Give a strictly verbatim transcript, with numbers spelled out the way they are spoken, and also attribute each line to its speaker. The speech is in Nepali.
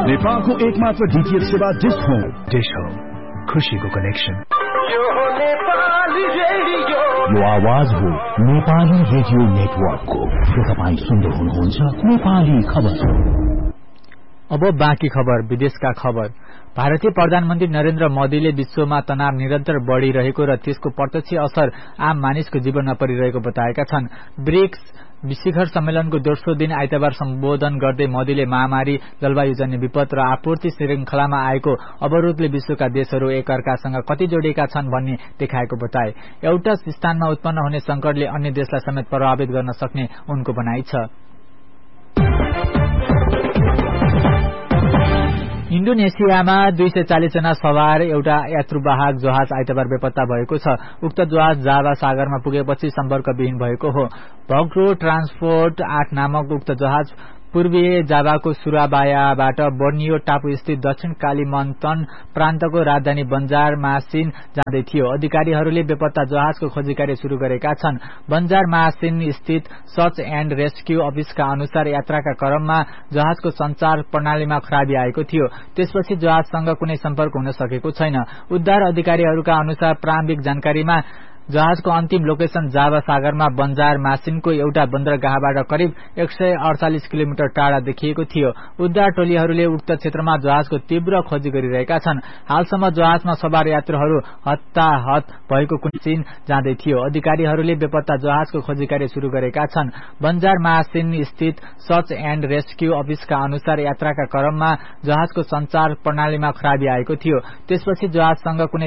Speaker 1: नेपालको एकमात्र डीटीएच सेवा डिश होम। डिश होम, खुशीको कनेक्सन। यो आवाज हो नेपाली रेडियो नेटवर्कको। तपाईँ सुन्दै हुनुहुन्छ नेपाली खबर।
Speaker 2: अब बाँकी खबर, विदेशका खबर। भारतीय प्रधानमन्त्री नरेन्द्र मोदीले विश्वमा तनाव निरन्तर बढ़िरहेको र त्यसको प्रत्यक्ष असर आम मानिसको जीवनमा परिरहेको बताएका छन्। ब्रिक्स शिखर सम्मेलनको दोस्रो दिन आइतबार सम्बोधन गर्दै मोदीले महामारी, जलवायुजन्य विपद र आपूर्ति श्रृंखलामा आएको अवरोधले विश्वका देशहरू एकअर्कासँग कति जोडिएका छन् भन्ने देखाएको बताए। एउटा स्थानमा उत्पन्न हुने संकटले अन्य देशलाई समेत प्रभावित गर्न सक्ने उनको भनाइ छ। इन्डोनेसियामा दुई सय चालिस जना सवार एउटा यात्रुवाहक जहाज आइतबार बेपत्ता भएको छ। उक्त जहाज जावा सागरमा पुगेपछि सम्पर्कविहीन भएको हो। भग्रो ट्रान्सपोर्ट आठ नामक उक्त जहाज पूर्वीय जावाको सुराबायाबाट बोर्नियो टापु स्थित दक्षिण कालिमन्तन प्रान्तको राजधानी बन्जार मासिन जाँदै थियो। अधिकारीहरूले बेपत्ता जहाजको खोजी कार्य शुरू गरेका छन्। बन्जार मासिन स्थित सर्च एण्ड रेस्क्यू अफिसका अनुसार यात्राका क्रममा जहाजको संचार प्रणालीमा खराबी आएको थियो। त्यसपछि जहाजसँग कुनै सम्पर्क हुन सकेको छैन। उद्धार अधिकारीहरूका अनुसार प्रारम्भिक जानकारीमा जहाजको अन्तिम लोकेशन जावा सागरमा बन्जार मासिनको एउटा बन्दरगाहबाट करिब एक सय अडचालिस किलोमिटर टाढा देखिएको थियो। उद्धार टोलीहरूले उक्त क्षेत्रमा जहाजको तीव्र खोजी गरिरहेका छन्। हालसम्म जहाजमा सवार यात्रुहरू हताहत भएको कुनै चिन जाँदै थियो। अधिकारीहरूले बेपत्ता जहाजको खोजी कार्य शुरू गरेका छन्। बन्जार मासिन स्थित सर्च एण्ड रेस्क्यू अफिसका अनुसार यात्राका क्रममा जहाजको संचार प्रणालीमा खराबी आएको थियो। त्यसपछि जहाजसँग कुनै